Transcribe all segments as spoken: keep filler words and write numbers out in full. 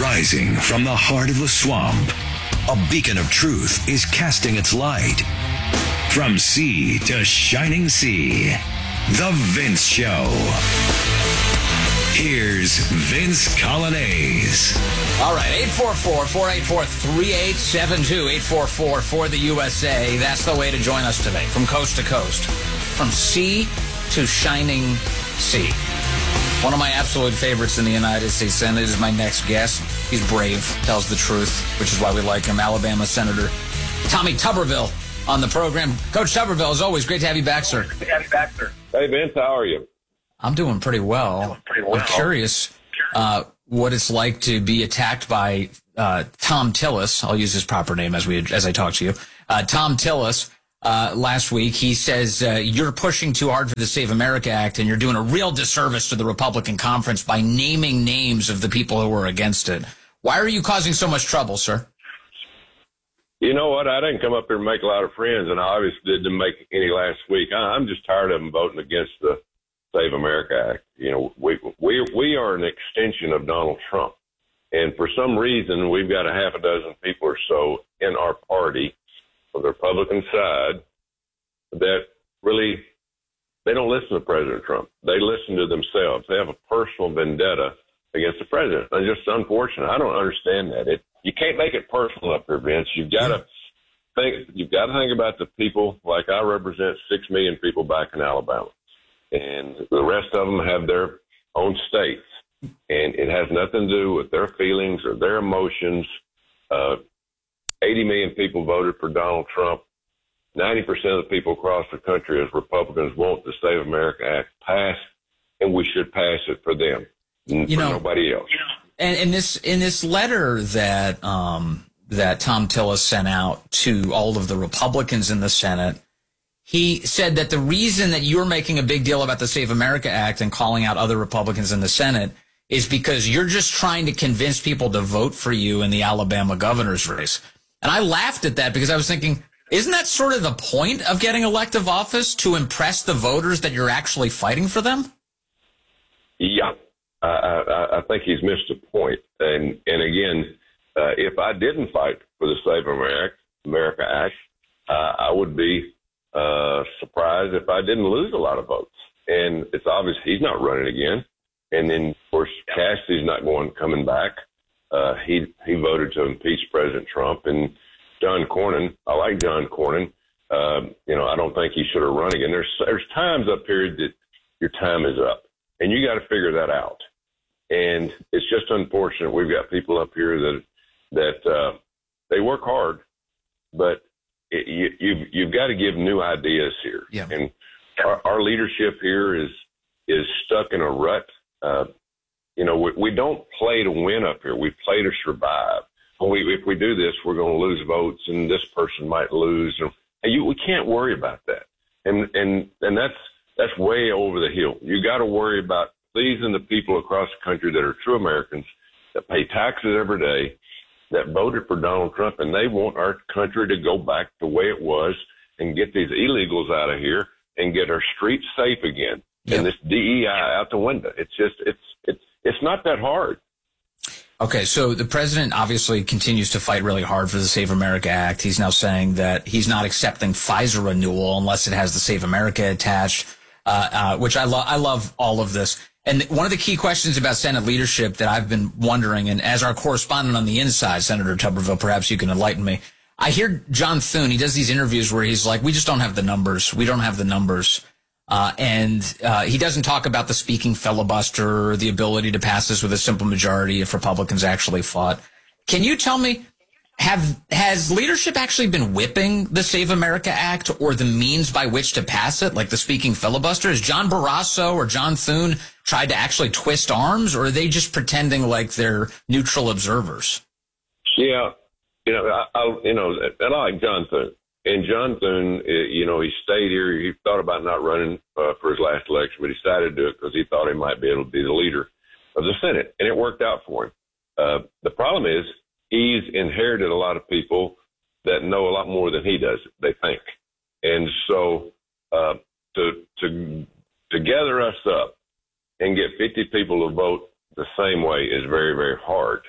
Rising from the heart of the swamp, a beacon of truth is casting its light. From sea to shining sea, The Vince Show. Here's Vince Coglianese. All right, eight four four, four eight four, three eight seven two, eight four four for the U S A. That's the way to join us today, from coast to coast, from sea to shining sea. One of my absolute favorites in the United States Senate is my next guest. He's brave, tells the truth, which is why we like him, Alabama Senator Tommy Tuberville on the program. Coach Tuberville, as always, great to have you back, sir. Great to have you back, sir. Hey, Vince, how are you? I'm doing pretty well. Doing pretty well. I'm curious uh, what it's like to be attacked by uh, Thom Tillis. I'll use his proper name as we as I talk to you. Uh, Thom Tillis. Uh, last week, he says uh, you're pushing too hard for the Save America Act, and you're doing a real disservice to the Republican conference by naming names of the people who were against it. Why are you causing so much trouble, sir? You know what? I didn't come up here to make a lot of friends, and I obviously didn't make any last week. I'm just tired of them voting against the Save America Act. You know, we we we are an extension of Donald Trump, and for some reason, we've got a half a dozen people or so in our party, on the Republican side, that really, they don't listen to President Trump. They listen to themselves. They have a personal vendetta against the president. It's just unfortunate. I don't understand that. It you can't make it personal up here, Vince. You've got to think. You've got to think about the people. Like I represent six million people back in Alabama, and the rest of them have their own states, and it has nothing to do with their feelings or their emotions. Uh, eighty million people voted for Donald Trump. ninety percent of the people across the country as Republicans want the Save America Act passed, and we should pass it for them, you for know, nobody else. You know, and in this in this letter that um, that Thom Tillis sent out to all of the Republicans in the Senate, he said that the reason that you're making a big deal about the Save America Act and calling out other Republicans in the Senate is because you're just trying to convince people to vote for you in the Alabama governor's race. And I laughed at that because I was thinking, isn't that sort of the point of getting elective office, to impress the voters that you're actually fighting for them? Yeah, I, I, I think he's missed a point. And, and again, uh, if I didn't fight for the Save America, America Act, uh, I would be uh, surprised if I didn't lose a lot of votes. And it's obvious he's not running again. And then, of course, Cassidy's not going coming back. Uh, he he voted to impeach President Trump, and John Cornyn. I like John Cornyn. Uh, you know, I don't think he should have run again. There's there's times up here that your time is up, and you got to figure that out. And it's just unfortunate we've got people up here that that uh, they work hard, but it, you, you've you've got to give new ideas here. Yeah. And our, our leadership here is is stuck in a rut. Uh, You know, we, we don't play to win up here. We play to survive. We, if we do this, we're going to lose votes, and this person might lose. And you, we can't worry about that. And and and that's that's way over the hill. You got to worry about pleasing the people across the country that are true Americans, that pay taxes every day, that voted for Donald Trump, and they want our country to go back the way it was and get these illegals out of here and get our streets safe again. Yep. And this D E I out the window. It's just it's it's. It's not that hard. Okay, so the president obviously continues to fight really hard for the Save America Act. He's now saying that he's not accepting Pfizer renewal unless it has the Save America attached, uh, uh, which I love. I love all of this. And one of the key questions about Senate leadership that I've been wondering, and as our correspondent on the inside, Senator Tuberville, perhaps you can enlighten me. I hear John Thune. He does these interviews where he's like, "We just don't have the numbers. We don't have the numbers." Uh, and uh, he doesn't talk about the speaking filibuster or the ability to pass this with a simple majority if Republicans actually fought. Can you tell me, have has leadership actually been whipping the Save America Act or the means by which to pass it, like the speaking filibuster? Has John Barrasso or John Thune tried to actually twist arms, or are they just pretending like they're neutral observers? Yeah, you know, I, I you know, I like John Thune. And John Thune, you know, he stayed here. He thought about not running uh, for his last election, but he decided to do it because he thought he might be able to be the leader of the Senate, and it worked out for him. Uh, the problem is he's inherited a lot of people that know a lot more than he does, they think. And so uh, to to to gather us up and get fifty people to vote the same way is very, very hard.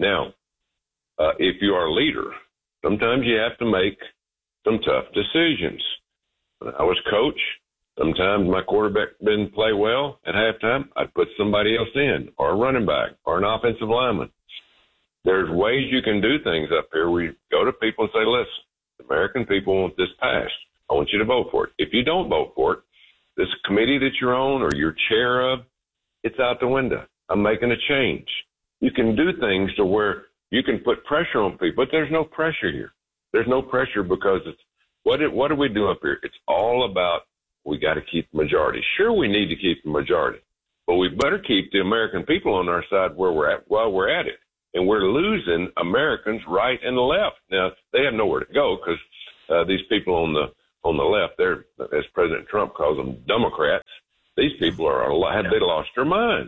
Now, uh, if you are a leader, sometimes you have to make some tough decisions. When I was coach, sometimes my quarterback didn't play well at halftime. I'd put somebody else in, or a running back, or an offensive lineman. There's ways you can do things up here where you go to people and say, listen, the American people want this passed. I want you to vote for it. If you don't vote for it, this committee that you're on or you're chair of, it's out the window. I'm making a change. You can do things to where you can put pressure on people, but there's no pressure here. There's no pressure because it's what did, what do we do up here? It's all about we got to keep the majority. Sure, we need to keep the majority, but we better keep the American people on our side where we're at while we're at it. And we're losing Americans right and left. Now, they have nowhere to go because uh, these people on the on the left, they're, as President Trump calls them, Democrats. These people are, had they lost their mind.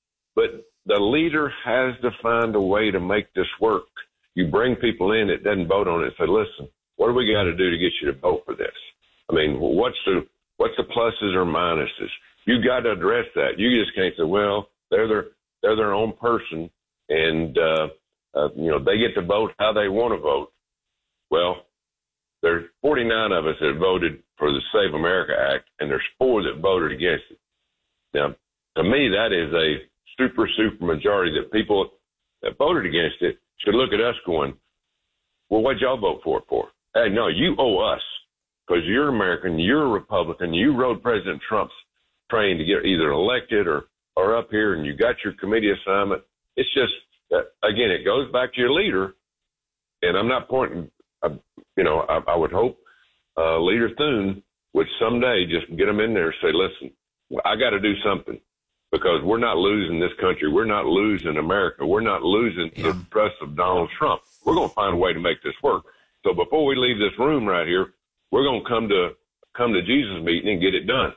But the leader has to find a way to make this work. You bring people in that doesn't vote on it and say, listen, what do we got to do to get you to vote for this? I mean, what's the what's the pluses or minuses? You got to address that. You just can't say, well, they're their they're their own person, and uh, uh, you know they get to vote how they want to vote. Well, there's forty-nine of us that voted for the Save America Act, and there's four that voted against it. Now, to me, that is a super, super majority that people that voted against it should look at us going, well, what'd y'all vote for it for? Hey, no, you owe us because you're American, you're a Republican, you rode President Trump's train to get either elected or, or up here, and you got your committee assignment. It's just, uh, again, it goes back to your leader, and I'm not pointing, uh, you know, I, I would hope uh, Leader Thune would someday just get them in there and say, listen, I got to do something because we're not losing this country. We're not losing America. We're not losing yeah. the trust of Donald Trump. We're going to find a way to make this work. So before we leave this room right here, we're going to come to come to Jesus meeting and get it done.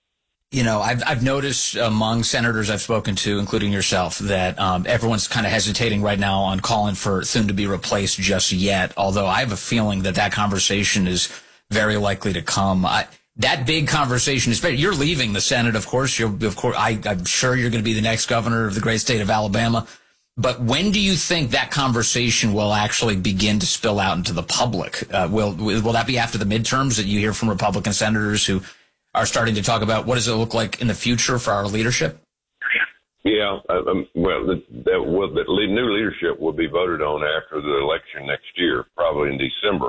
You know, I've I've noticed among senators I've spoken to, including yourself, that um, everyone's kind of hesitating right now on calling for Thune to be replaced just yet. Although I have a feeling that that conversation is very likely to come. I, that big conversation is you're leaving the Senate, of course. You're of course. I, I'm sure you're going to be the next governor of the great state of Alabama. But when do you think that conversation will actually begin to spill out into the public? Uh, will will that be after the midterms that you hear from Republican senators who are starting to talk about what does it look like in the future for our leadership? Yeah, um, well, the, that will, the new leadership will be voted on after the election next year, probably in December.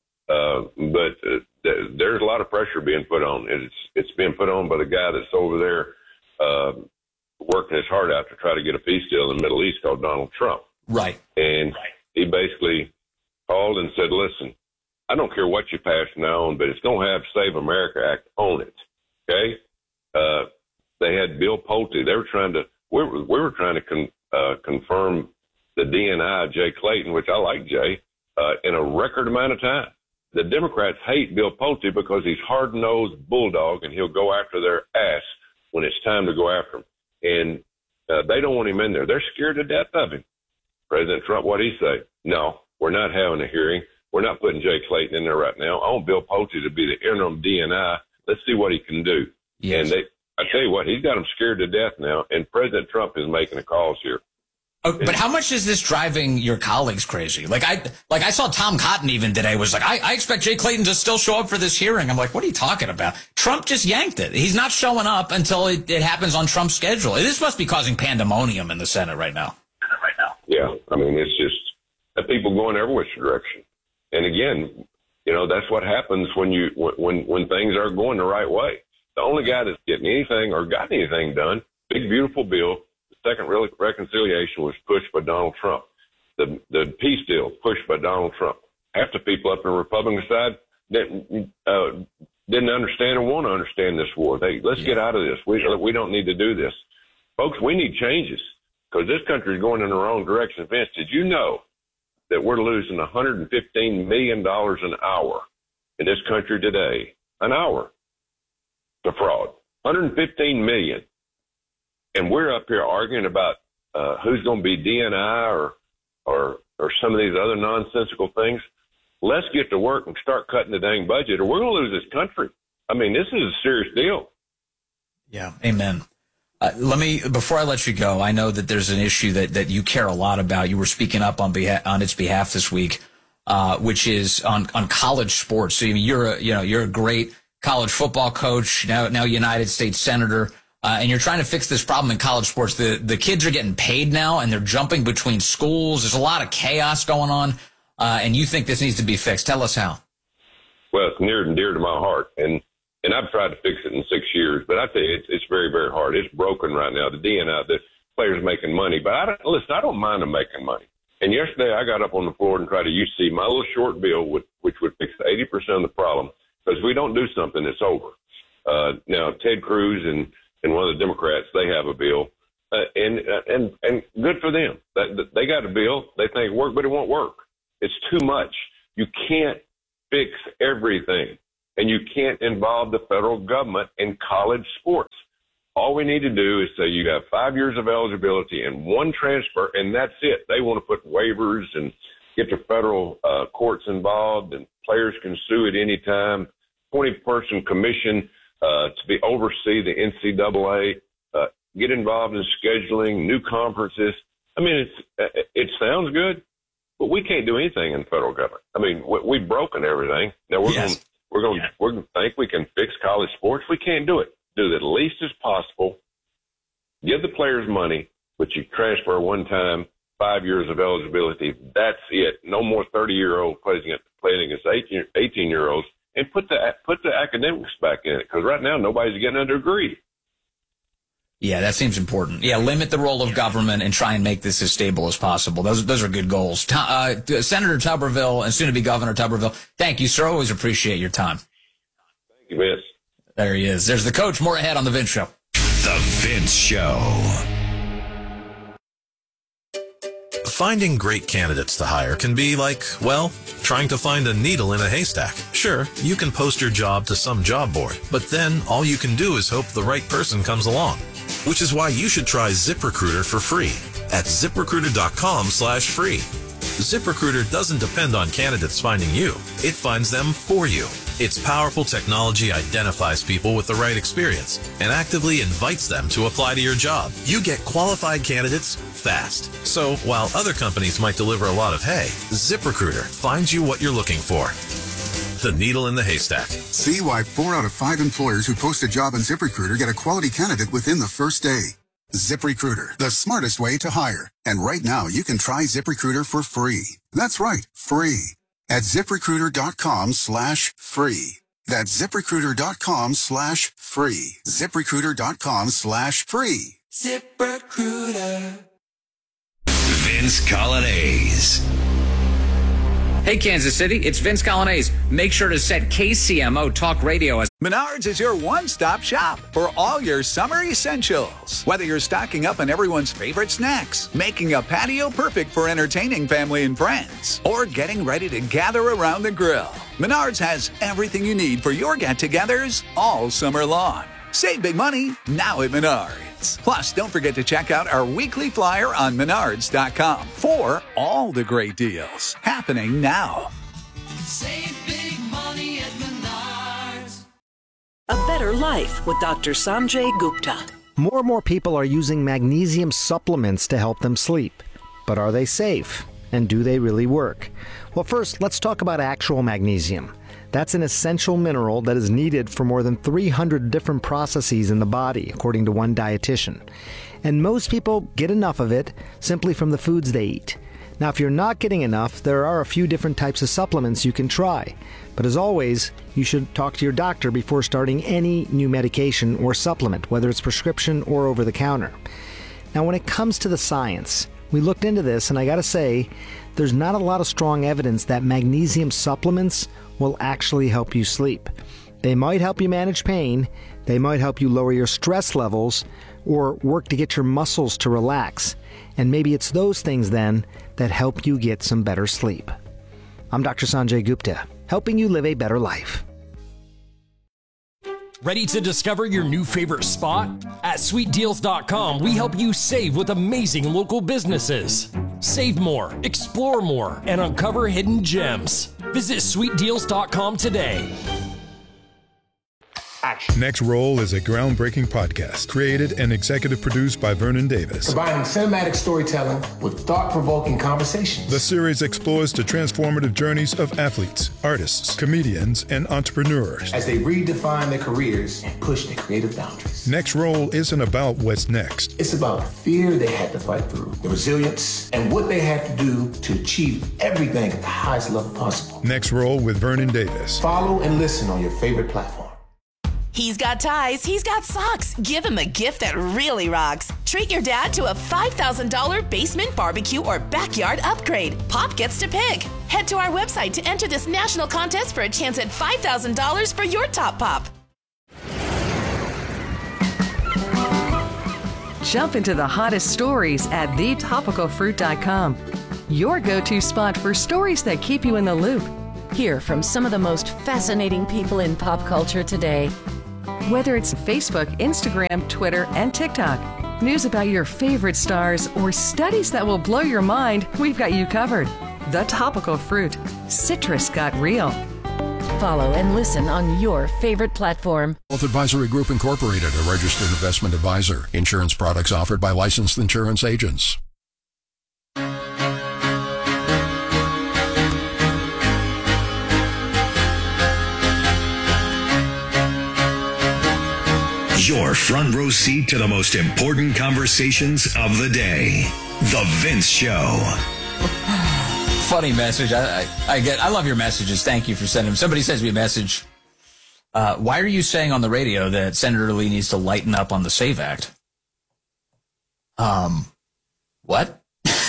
Uh, but uh, th- there's a lot of pressure being put on. It's it's being put on by the guy that's over there uh, working his heart out to try to get a peace deal in the Middle East called Donald Trump. Right. And right. he basically called and said, listen, I don't care what you pass now on, but it's going to have Save America Act on it. Okay? Uh, they had Bill Pulte. They were trying to, we were, we were trying to con, uh, confirm the D N I of Jay Clayton, which I like Jay, uh, in a record amount of time. The Democrats hate Bill Pulte because he's hard-nosed bulldog and he'll go after their ass when it's time to go after him. And uh, they don't want him in there. They're scared to death of him. President Trump, what'd he say? No, we're not having a hearing. We're not putting Jay Clayton in there right now. I want Bill Pulte to be the interim D N I. Let's see what he can do. Yes. And they, I tell you what, he's got them scared to death now, and President Trump is making the calls here. Oh, but how much is this driving your colleagues crazy? Like I, like I saw Tom Cotton even today was like, I, I expect Jay Clayton to still show up for this hearing. I'm like, what are you talking about? Trump just yanked it. He's not showing up until it, it happens on Trump's schedule. This must be causing pandemonium in the Senate right now. Right now. Yeah, I mean, it's just uh, people going every which direction. And again, you know, that's what happens when you when when things are going the right way. The only guy that's getting anything or got anything done, big beautiful bill. Second real reconciliation was pushed by Donald Trump. The the peace deal pushed by Donald Trump. Half the people up on the Republican side didn't uh, didn't understand or want to understand this war. They let's yeah. get out of this. We we don't need to do this, folks. We need changes because this country is going in the wrong direction. Vince, did you know that we're losing one hundred fifteen million dollars an hour in this country today? An hour to fraud, one hundred fifteen million dollars. And we're up here arguing about uh, who's going to be D N I or, or or some of these other nonsensical things. Let's get to work and start cutting the dang budget, or we're going to lose this country. I mean, this is a serious deal. Yeah, amen. Uh, let me, before I let you go, I know that there's an issue that, that you care a lot about. You were speaking up on behalf, on its behalf this week, uh, which is on, on college sports. So you're a, you know, you're a great college football coach, now, now United States Senator, uh, and you're trying to fix this problem in college sports. The, the kids are getting paid now and they're jumping between schools. There's a lot of chaos going on, uh, and you think this needs to be fixed. Tell us how. Well, it's near and dear to my heart, and And I've tried to fix it in six years, but I tell you, it's, it's very, very hard. It's broken right now. The D N I, the players making money. But I don't, listen, I don't mind them making money. And yesterday I got up on the floor and tried to, you see, my little short bill, would, which would fix eighty percent of the problem. Because if we don't do something, it's over. Uh, now, Ted Cruz and, and one of the Democrats, they have a bill. Uh, and, uh, and, and good for them. They, they got a bill. They think it work, but it won't work. It's too much. You can't fix everything. And you can't involve the federal government in college sports. All we need to do is say you have five years of eligibility and one transfer, and that's it. They want to put waivers and get the federal uh, courts involved, and players can sue at any time. twenty-person commission uh, to be oversee the N C double A, uh, get involved in scheduling new conferences. I mean, it's it sounds good, but we can't do anything in the federal government. I mean, we, we've broken everything. Now we're yes. going. We're going yeah. we're going to think we can fix college sports. We can't do it. Do it the least as possible. Give the players money, but you transfer one time, five years of eligibility. That's it. No more thirty-year-old playing playing against eighteen-year-olds, and put the put the academics back in it, because right now nobody's getting a degree. Yeah, that seems important. Yeah, limit the role of government and try and make this as stable as possible. Those those are good goals. Uh, Senator Tuberville and soon-to-be Governor Tuberville, thank you, sir. Always appreciate your time. Thank you, Vince. There he is. There's the coach. More ahead on The Vince Show. The Vince Show. Finding great candidates to hire can be like, well, trying to find a needle in a haystack. Sure, you can post your job to some job board, but then all you can do is hope the right person comes along. Which is why you should try ZipRecruiter for free at ZipRecruiter.com slash free. ZipRecruiter doesn't depend on candidates finding you. It finds them for you. Its powerful technology identifies people with the right experience and actively invites them to apply to your job. You get qualified candidates fast. So while other companies might deliver a lot of hay, ZipRecruiter finds you what you're looking for. The needle in the haystack. See why four out of five employers who post a job on ZipRecruiter get a quality candidate within the first day. ZipRecruiter, the smartest way to hire. And right now, you can try ZipRecruiter for free. That's right, free. At ZipRecruiter.com slash free. That's ZipRecruiter.com slash free. ZipRecruiter.com slash free. ZipRecruiter. Vince Colonnese. Hey, Kansas City, it's Vince Colonnese. Make sure to set K C M O Talk Radio as Menards is your one-stop shop for all your summer essentials. Whether you're stocking up on everyone's favorite snacks, making a patio perfect for entertaining family and friends, or getting ready to gather around the grill, Menards has everything you need for your get-togethers all summer long. Save big money now at Menards. Plus, don't forget to check out our weekly flyer on Menards dot com for all the great deals happening now. Save big money at Menards. A Better Life with Doctor Sanjay Gupta. More and more people are using magnesium supplements to help them sleep. But are they safe? And do they really work? Well, first, let's talk about actual magnesium. That's an essential mineral that is needed for more than three hundred different processes in the body, according to one dietitian. And most people get enough of it simply from the foods they eat. Now, if you're not getting enough, there are a few different types of supplements you can try. But as always, you should talk to your doctor before starting any new medication or supplement, whether it's prescription or over the counter. Now, when it comes to the science, we looked into this, and I gotta say, there's not a lot of strong evidence that magnesium supplements will actually help you sleep. They might help you manage pain, they might help you lower your stress levels, or work to get your muscles to relax. And maybe it's those things then that help you get some better sleep. I'm Doctor Sanjay Gupta, helping you live a better life. Ready to discover your new favorite spot? At sweet deals dot com, we help you save with amazing local businesses. Save more, explore more, and uncover hidden gems. Visit sweet deals dot com today. action. Next Roll is a groundbreaking podcast created and executive produced by Vernon Davis. Combining cinematic storytelling with thought-provoking conversations. The series explores the transformative journeys of athletes, artists, comedians, and entrepreneurs as they redefine their careers and push their creative boundaries. Next Roll isn't about what's next. It's about the fear they had to fight through, the resilience, and what they had to do to achieve everything at the highest level possible. Next Roll with Vernon Davis. Follow and listen on your favorite platform. He's got ties, he's got socks. Give him a gift that really rocks. Treat your dad to a five thousand dollars basement barbecue or backyard upgrade. Pop gets to pick. Head to our website to enter this national contest for a chance at five thousand dollars for your top pop. Jump into the hottest stories at the topical fruit dot com. Your go-to spot for stories that keep you in the loop. Hear from some of the most fascinating people in pop culture today. Whether it's Facebook, Instagram, Twitter, and TikTok, news about your favorite stars, or studies that will blow your mind, we've got you covered. The Topical Fruit. Citrus got real. Follow and listen on your favorite platform. Wealth Advisory Group Incorporated, a registered investment advisor. Insurance products offered by licensed insurance agents. Your front row seat to the most important conversations of the day. The Vince Show. Funny message. I, I, I get. I love your messages. Thank you for sending them. Somebody sends me a message. Uh, why are you saying on the radio that Senator Lee needs to lighten up on the SAVE Act? Um, what?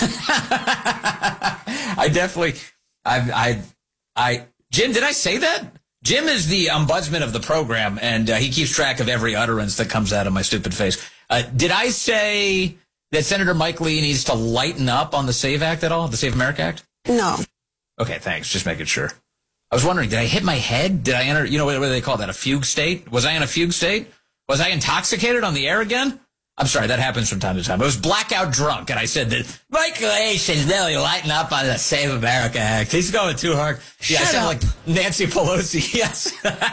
I definitely. I. I. I. Jim, did I say that? Jim is the ombudsman of the program, and uh, he keeps track of every utterance that comes out of my stupid face. Uh, did I say that Senator Mike Lee needs to lighten up on the SAVE Act at all, the Save America Act? No. Okay, thanks. Just making sure. I was wondering, did I hit my head? Did I enter, you know, what, what do they call that, a fugue state? Was I in a fugue state? Was I intoxicated on the air again? I'm sorry, that happens from time to time. I was blackout drunk, and I said that Mike Lee should really lighten up on the Save America Act. He's going too hard. Yeah, Shut I sound up. like Nancy Pelosi. Yes.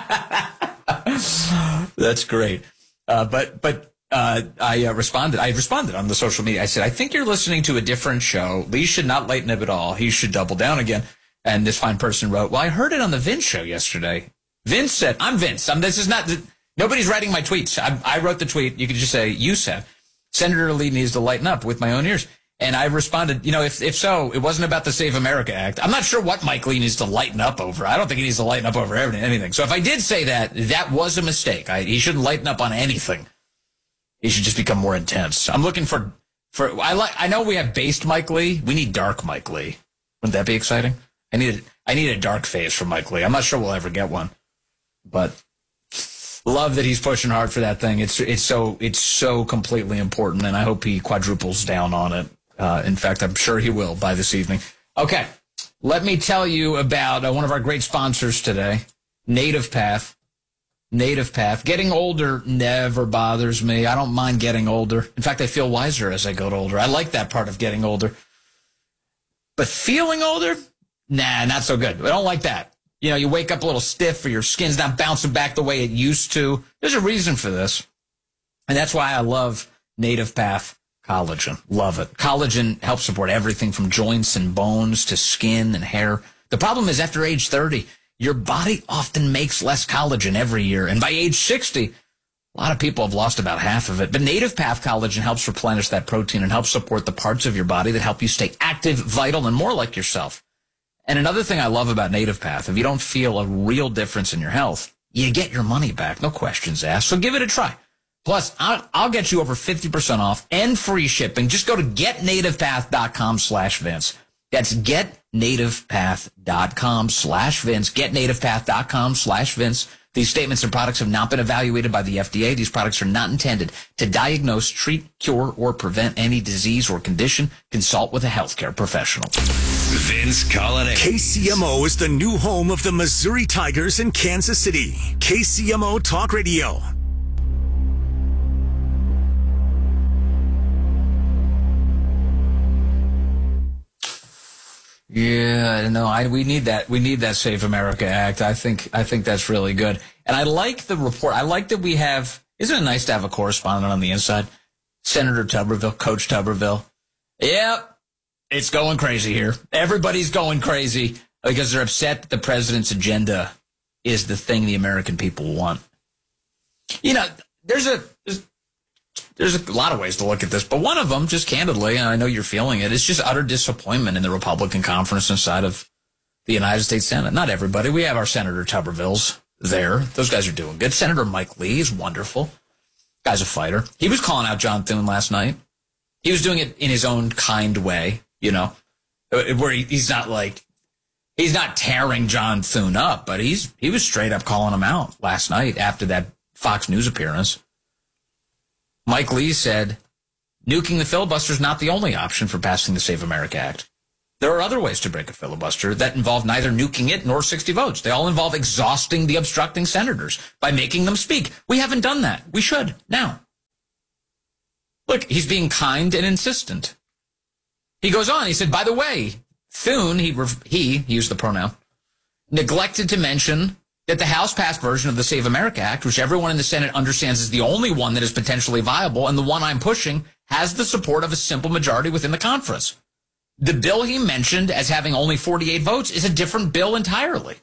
That's great. Uh, but but uh, I uh, responded. I responded on the social media. I said, I think you're listening to a different show. Lee should not lighten up at all. He should double down again. And this fine person wrote, well, I heard it on the Vince show yesterday. Vince said, I'm Vince. I'm, this is not... The, Nobody's writing my tweets. I, I wrote the tweet. You could just say, you said, Senator Lee needs to lighten up with my own ears. And I responded, you know, if if so, it wasn't about the Save America Act. I'm not sure what Mike Lee needs to lighten up over. I don't think he needs to lighten up over anything. So if I did say that, that was a mistake. I, he shouldn't lighten up on anything. He should just become more intense. I'm looking for, for I like. I know we have based Mike Lee. We need dark Mike Lee. Wouldn't that be exciting? I need, a, I need a dark phase from Mike Lee. I'm not sure we'll ever get one, but... Love that he's pushing hard for that thing. It's it's so it's so completely important, and I hope he quadruples down on it. Uh, in fact, I'm sure he will by this evening. Okay, let me tell you about uh, one of our great sponsors today, Native Path. Native Path. Getting older never bothers me. I don't mind getting older. In fact, I feel wiser as I get older. I like that part of getting older. But feeling older? Nah, not so good. I don't like that. You know, you wake up a little stiff or your skin's not bouncing back the way it used to. There's a reason for this. And that's why I love Native Path Collagen. Love it. Collagen helps support everything from joints and bones to skin and hair. The problem is after age thirty, your body often makes less collagen every year. And by age sixty, a lot of people have lost about half of it. But Native Path Collagen helps replenish that protein and helps support the parts of your body that help you stay active, vital, and more like yourself. And another thing I love about Native Path, if you don't feel a real difference in your health, you get your money back. No questions asked. So give it a try. Plus, I'll, I'll get you over fifty percent off and free shipping. Just go to getnativepath.com slash Vince. That's getnativepath.com slash Vince. Getnativepath.com slash Vince. These statements and products have not been evaluated by the F D A. These products are not intended to diagnose, treat, cure, or prevent any disease or condition. Consult with a healthcare professional. Vince Colladay. K C M O is the new home of the Missouri Tigers in Kansas City. K C M O Talk Radio. Yeah, no, I we need that. We need that Save America Act. I think I think that's really good. And I like the report. I like that we have, isn't it nice to have a correspondent on the inside? Senator Tuberville, Coach Tuberville. Yep, it's going crazy here. Everybody's going crazy because they're upset that the president's agenda is the thing the American people want. You know, there's a there's, there's a lot of ways to look at this, but one of them, just candidly, and I know you're feeling it, is just utter disappointment in the Republican conference inside of the United States Senate. Not everybody. We have our Senator Tubervilles there. Those guys are doing good. Senator Mike Lee is wonderful. Guy's a fighter. He was calling out John Thune last night. He was doing it in his own kind way, you know, where he, he's not like, he's not tearing John Thune up, but he's he was straight up calling him out last night after that Fox News appearance. Mike Lee said, nuking the filibuster is not the only option for passing the Save America Act. There are other ways to break a filibuster that involve neither nuking it nor sixty votes. They all involve exhausting the obstructing senators by making them speak. We haven't done that. We should now. Look, he's being kind and insistent. He goes on. He said, by the way, Thune, he, he, he used the pronoun, neglected to mention that the House-passed version of the Save America Act, which everyone in the Senate understands is the only one that is potentially viable and the one I'm pushing, has the support of a simple majority within the conference. The bill he mentioned as having only forty-eight votes is a different bill entirely.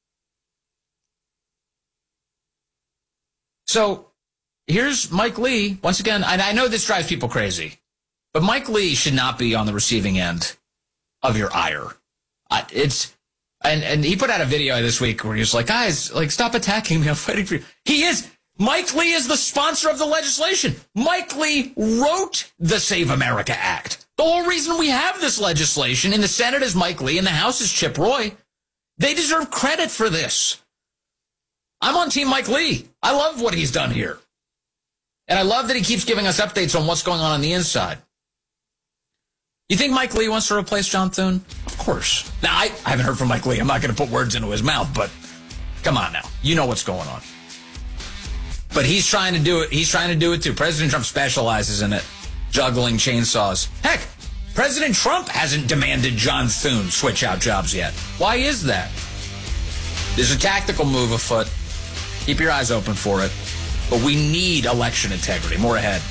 So here's Mike Lee. Once again, and I know this drives people crazy, but Mike Lee should not be on the receiving end of your ire. Uh, it's and, and he put out a video this week where he was like, guys, like, stop attacking me. I'm fighting for you. He is. Mike Lee is the sponsor of the legislation. Mike Lee wrote the Save America Act. The whole reason we have this legislation in the Senate is Mike Lee and the House is Chip Roy. They deserve credit for this. I'm on Team Mike Lee. I love what he's done here. And I love that he keeps giving us updates on what's going on on the inside. You think Mike Lee wants to replace John Thune? Of course. Now, I, I haven't heard from Mike Lee. I'm not going to put words into his mouth, but come on now. You know what's going on. But he's trying to do it. He's trying to do it too. President Trump specializes in it. Juggling chainsaws. Heck, President Trump hasn't demanded John Thune switch out jobs yet. Why is that? There's a tactical move afoot. Keep your eyes open for it. But we need election integrity. More ahead.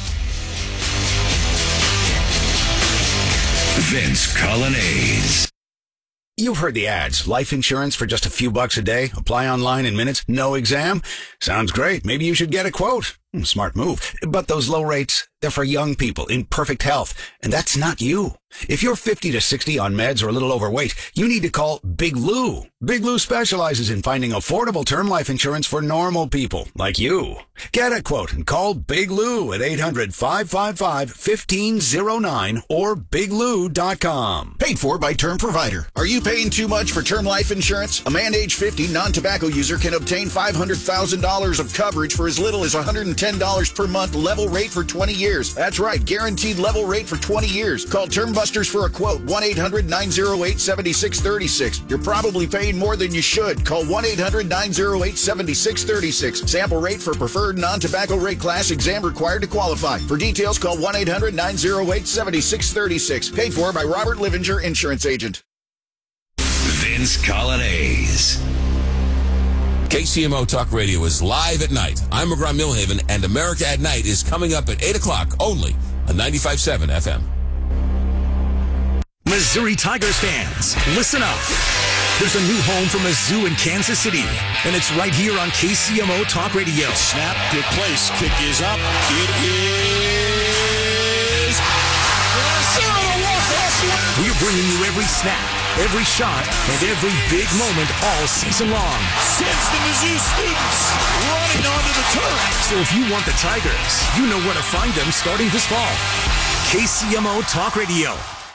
Vince Colonnese. You've heard the ads. Life insurance for just a few bucks a day. Apply online in minutes. No exam. Sounds great. Maybe you should get a quote. Smart move. But those low rates, they're for young people in perfect health. And that's not you. If you're fifty to sixty on meds or a little overweight, you need to call Big Lou. Big Lou specializes in finding affordable term life insurance for normal people like you. Get a quote and call Big Lou at eight hundred, five five five, one five zero nine or big lou dot com. Paid for by Term Provider. Are you paying too much for term life insurance? A man age fifty non-tobacco user can obtain five hundred thousand dollars of coverage for as little as one hundred ten dollars per month, level rate for twenty years. That's right, guaranteed level rate for twenty years. Call Term Busters for a quote, one eight hundred, nine oh eight, seven six three six. You're probably paying more than you should. Call one eight hundred, nine oh eight, seven six three six. Sample rate for preferred non-tobacco rate class. Exam required to qualify. For details, call one eight hundred, nine oh eight, seven six three six. Paid for by Robert Livinger, Insurance Agent. Vince Colonnese. K C M O Talk Radio is live at night. I'm McGraw Milhaven, and America at Night is coming up at eight o'clock only on ninety-five point seven F M. Missouri Tigers fans, listen up. There's a new home for Mizzou in Kansas City, and it's right here on K C M O Talk Radio. Snap, good place, kick is up, it is... We're bringing you every snap, every shot, and every big moment all season long. Sends the Mizzou students running onto the turf. So if you want the Tigers, you know where to find them starting this fall. K C M O Talk Radio.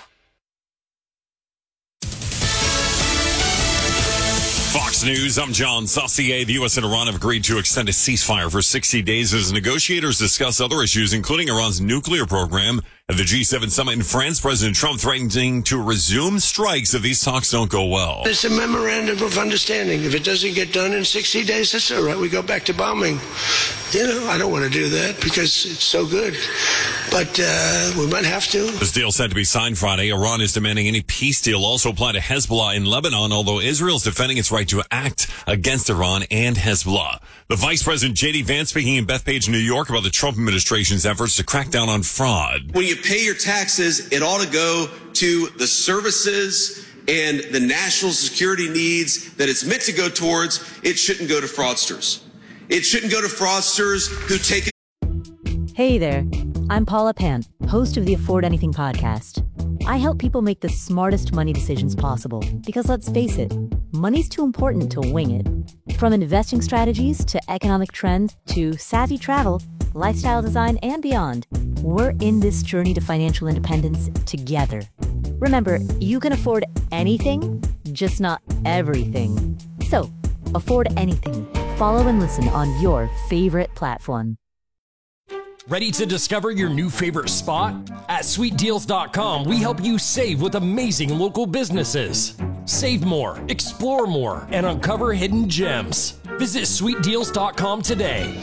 Fox News, I'm John Saucier. The U S and Iran have agreed to extend a ceasefire for sixty days as negotiators discuss other issues, including Iran's nuclear program At the G seven summit in France, President Trump threatening to resume strikes if these talks don't go well. It's a memorandum of understanding. If it doesn't get done in sixty days, that's all right. We go back to bombing. You know, I don't want to do that because it's so good. But uh, we might have to. This deal set to be signed Friday. Iran is demanding any peace deal also apply to Hezbollah in Lebanon, although Israel is defending its right to act against Iran and Hezbollah. The Vice President J D Vance speaking in Bethpage, New York about the Trump administration's efforts to crack down on fraud. When you pay your taxes, it ought to go to the services and the national security needs that it's meant to go towards. It shouldn't go to fraudsters. It shouldn't go to fraudsters who take it. Hey there, I'm Paula Pant, host of the Afford Anything podcast. I help people make the smartest money decisions possible because let's face it, money's too important to wing it. From investing strategies to economic trends to savvy travel, lifestyle design, and beyond, we're in this journey to financial independence together. Remember, you can afford anything, just not everything. So, afford anything. Follow and listen on your favorite platform. Ready to discover your new favorite spot? At sweet deals dot com, we help you save with amazing local businesses. Save more, explore more, and uncover hidden gems. Visit sweet deals dot com today.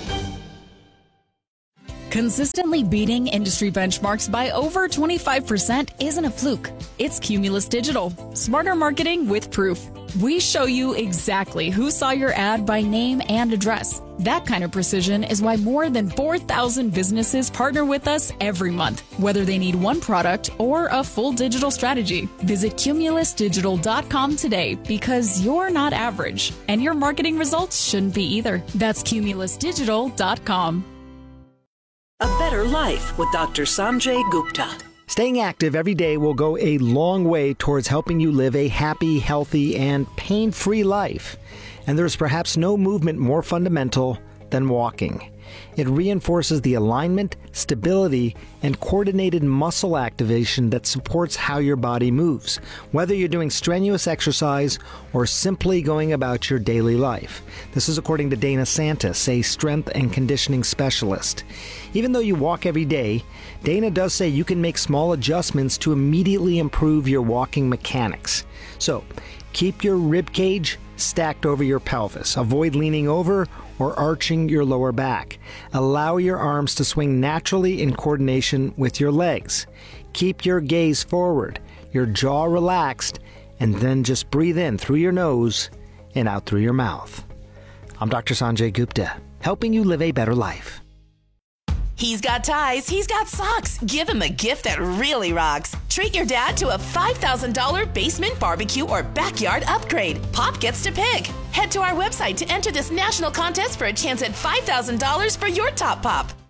Consistently beating industry benchmarks by over twenty-five percent isn't a fluke. It's Cumulus Digital. Smarter marketing with proof. We show you exactly who saw your ad by name and address. That kind of precision is why more than four thousand businesses partner with us every month, whether they need one product or a full digital strategy. Visit cumulus digital dot com today because you're not average, and your marketing results shouldn't be either. That's cumulus digital dot com. A Better Life with Doctor Sanjay Gupta. Staying active every day will go a long way towards helping you live a happy, healthy, and pain-free life. And there's perhaps no movement more fundamental than walking. It reinforces the alignment, stability, and coordinated muscle activation that supports how your body moves, whether you're doing strenuous exercise or simply going about your daily life. This is according to Dana Santis, a strength and conditioning specialist. Even though you walk every day, Dana does say you can make small adjustments to immediately improve your walking mechanics. So, keep your rib cage stacked over your pelvis. Avoid leaning over or arching your lower back. Allow your arms to swing naturally in coordination with your legs. Keep your gaze forward, your jaw relaxed, and then just breathe in through your nose and out through your mouth. I'm Doctor Sanjay Gupta, helping you live a better life. He's got ties, he's got socks. Give him a gift that really rocks. Treat your dad to a five thousand dollars basement barbecue or backyard upgrade. Pop gets to pick. Head to our website to enter this national contest for a chance at five thousand dollars for your top pop.